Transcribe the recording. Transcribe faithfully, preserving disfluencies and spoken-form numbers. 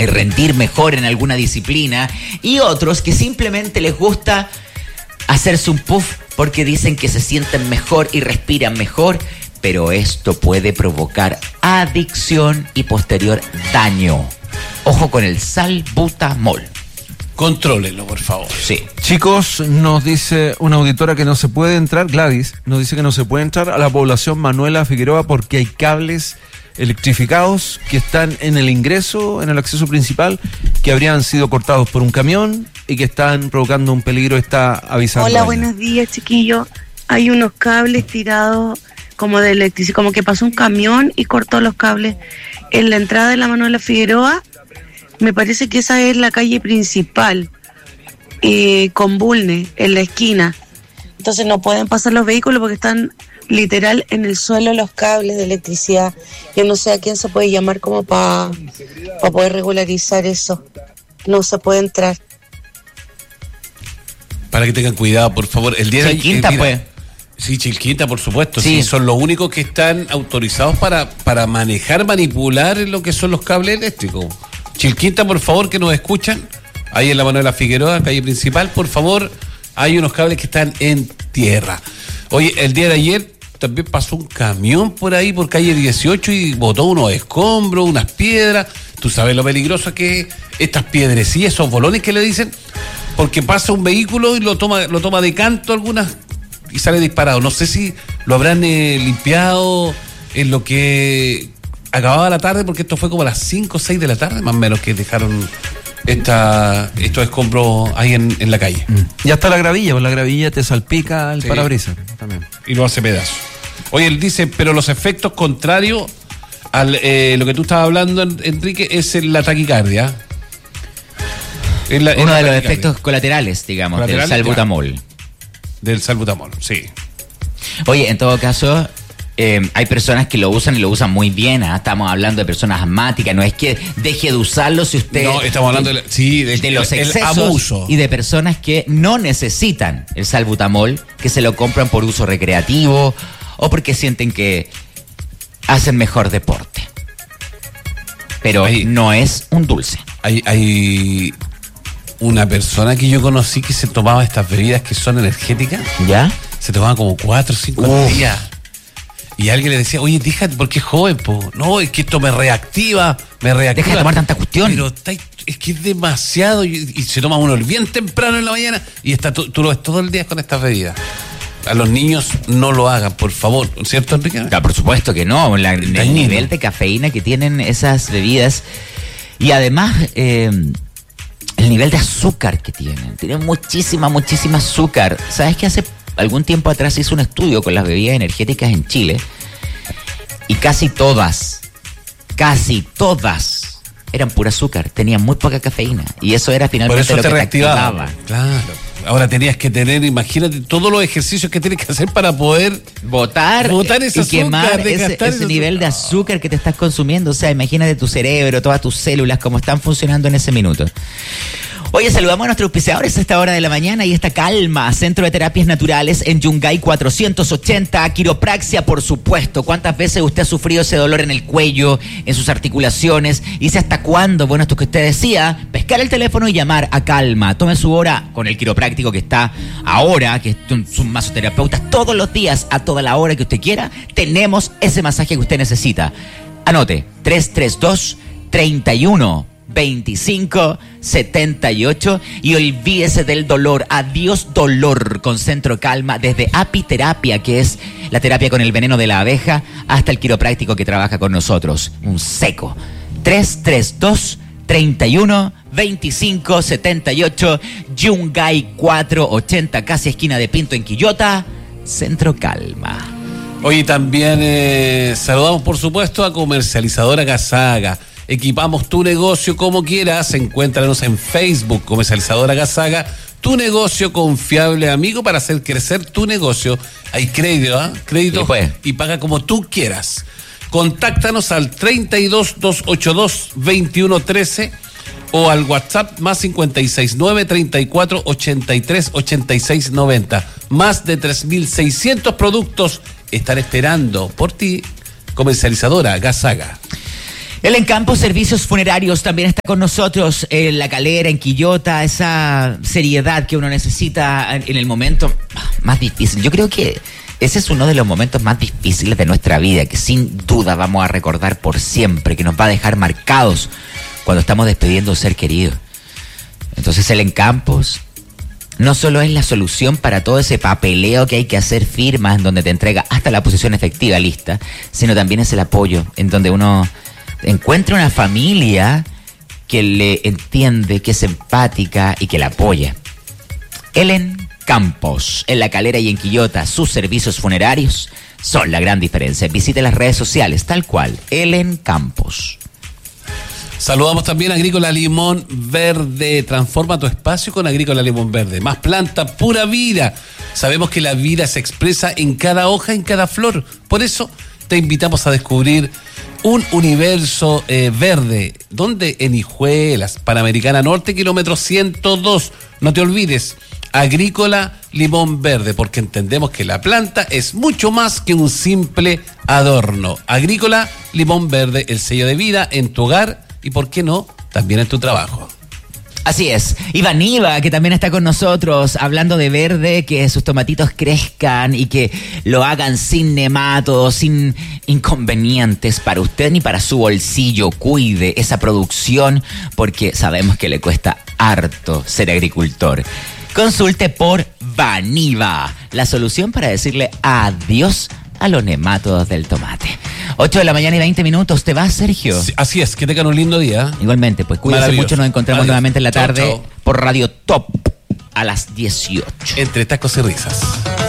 rendir mejor en alguna disciplina, y otros que simplemente les gusta hacerse un puff porque dicen que se sienten mejor y respiran mejor, pero esto puede provocar adicción y posterior daño. Ojo con el salbutamol. Contrólenlo, por favor. Sí. Chicos, nos dice una auditora que no se puede entrar, Gladys, nos dice que no se puede entrar a la población Manuela Figueroa porque hay cables electrificados que están en el ingreso, en el acceso principal, que habrían sido cortados por un camión y que están provocando un peligro, está avisando. Hola, buenos días, chiquillos. Hay unos cables tirados como de electricidad, como que pasó un camión y cortó los cables en la entrada de la Manuela Figueroa. Me parece que esa es la calle principal, eh, con Bulne, en la esquina. Entonces no pueden pasar los vehículos porque están literal en el suelo los cables de electricidad. Yo no sé a quién se puede llamar como para pa poder regularizar eso. No se puede entrar. Para que tengan cuidado, por favor. El día de Chilquinta, eh, mira, pues. Sí, Chilquinta, por supuesto. Sí. Sí, son los únicos que están autorizados para, para manejar, manipular lo que son los cables eléctricos. Chilquinta, por favor, que nos escuchan. Ahí en la Manuela Figueroa, calle principal, por favor, hay unos cables que están en tierra. Oye, el día de ayer también pasó un camión por ahí, por calle dieciocho, y botó unos escombros, unas piedras. Tú sabes lo peligroso que es estas piedrecillas, esos bolones que le dicen, porque pasa un vehículo y lo toma, lo toma de canto algunas y sale disparado. No sé si lo habrán eh, limpiado en lo que acababa la tarde, porque esto fue como a las cinco o seis de la tarde, más o menos, que dejaron esta, estos escombros ahí en, en la calle. Mm. Ya está la gravilla, pues la gravilla te salpica el Sí. parabrisas también. Y lo hace pedazo. Oye, él dice, pero los efectos contrarios a eh, lo que tú estabas hablando, Enrique, es la taquicardia. Es la, es Uno la de los taquicardia. efectos colaterales, digamos, Colaterales, del salbutamol. Del salbutamol, sí. Oye, en todo caso, eh, hay personas que lo usan y lo usan muy bien. ¿eh? Estamos hablando de personas asmáticas. No es que deje de usarlo si usted... No, estamos hablando de, la- sí, del- de los el excesos abuso. y de personas que no necesitan el salbutamol, que se lo compran por uso recreativo o porque sienten que hacen mejor deporte. Pero Ahí. no es un dulce. Hay, hay una persona que yo conocí que se tomaba estas bebidas que son energéticas. ¿Ya? Se tomaba como cuatro o cinco Uf. días. Y alguien le decía, oye, déjate, porque es joven, po. No, es que esto me reactiva, me reactiva. Deja de tomar tanta cuestión. Pero está, es que es demasiado. Y, y se toma uno bien temprano en la mañana y está tú, tú lo ves todo el día con estas bebidas. A los niños no lo hagan, por favor. ¿Cierto, Enrique? Claro, por supuesto que no. La- el Dañino. nivel de cafeína que tienen esas bebidas. Y además, eh, el nivel de azúcar que tienen. Tienen muchísima, muchísima azúcar. ¿Sabes que hace algún tiempo atrás hice un estudio con las bebidas energéticas en Chile? Y casi todas, casi todas eran pura azúcar. Tenían muy poca cafeína. Y eso era Por finalmente eso lo te que te reactivaba. activaba. Claro. Ahora tenías que tener, imagínate, todos los ejercicios que tienes que hacer para poder Botar, Botar ese y azúcar, quemar ese, desgastar ese ese nivel de azúcar. azúcar que te estás consumiendo. O sea, imagínate tu cerebro, todas tus células, cómo están funcionando en ese minuto. Oye, saludamos a nuestros auspiciadores a esta hora de la mañana y esta calma. Centro de Terapias Naturales en Yungay cuatrocientos ochenta. Quiropraxia, por supuesto. ¿Cuántas veces usted ha sufrido ese dolor en el cuello, en sus articulaciones? ¿Y si hasta cuándo? Bueno, esto que usted decía, pescar el teléfono y llamar a Calma. Tome su hora con el quiropráctico que está ahora, que es un masoterapeuta, todos los días, a toda la hora que usted quiera. Tenemos ese masaje que usted necesita. Anote, tres tres dos, treinta y uno, veinticinco, setenta y ocho y olvídese del dolor. Adiós dolor con Centro Calma, desde apiterapia, que es la terapia con el veneno de la abeja, hasta el quiropráctico que trabaja con nosotros, un seco. tres tres dos, treinta y uno, veinticinco, setenta y ocho, Yungay cuatrocientos ochenta, casi esquina de Pinto en Quillota. Centro Calma. Hoy también eh, saludamos, por supuesto, a Comercializadora Gazaga. Equipamos tu negocio como quieras. Encuéntranos en Facebook, Comercializadora Gazaga. Tu negocio confiable, amigo, para hacer crecer tu negocio. Hay crédito, ¿ah? ¿eh? Crédito, Sí, pues. y paga como tú quieras. Contáctanos al treinta y dos, doscientos ochenta y dos, veintiuno trece o al WhatsApp más cincuenta y seis, nueve treinta y cuatro, ochenta y tres, ochenta y seis, noventa. Más de tres mil seiscientos productos están esperando por ti. Comercializadora Gazaga. El Encampo Servicios Funerarios también está con nosotros, en La Calera, en Quillota, esa seriedad que uno necesita en el momento más difícil. Yo creo que ese es uno de los momentos más difíciles de nuestra vida, que sin duda vamos a recordar por siempre, que nos va a dejar marcados cuando estamos despidiendo a un ser querido. Entonces el Encampos no solo es la solución para todo ese papeleo que hay que hacer, firmas, en donde te entrega hasta la posición efectiva lista, sino también es el apoyo, en donde uno encuentra una familia que le entiende, que es empática y que la apoya. Elen Campos, en La Calera y en Quillota, sus servicios funerarios son la gran diferencia. Visite las redes sociales, tal cual, Elen Campos. Saludamos también a Agrícola Limón Verde. Transforma tu espacio con Agrícola Limón Verde. Más planta, pura vida. Sabemos que la vida se expresa en cada hoja, en cada flor. Por eso te invitamos a descubrir un universo eh, verde. Donde en Hijuelas, Panamericana Norte, kilómetro ciento dos. No te olvides, Agrícola Limón Verde, porque entendemos que la planta es mucho más que un simple adorno. Agrícola Limón Verde, el sello de vida en tu hogar y, ¿por qué no?, también en tu trabajo. Así es. Iván Iva, que también está con nosotros, hablando de verde, que sus tomatitos crezcan y que lo hagan sin nematodos, sin inconvenientes para usted ni para su bolsillo. Cuide esa producción porque sabemos que le cuesta harto ser agricultor. Consulte por Vaniva, la solución para decirle adiós a los nematodos del tomate. ocho de la mañana y veinte minutos. ¿Te vas, Sergio? Sí, así es, que tengan un lindo día. Igualmente, pues cuídense mucho. Nos encontramos Adiós. nuevamente en la Chau, tarde chau. por Radio Top a las dieciocho. Entre tacos y risas.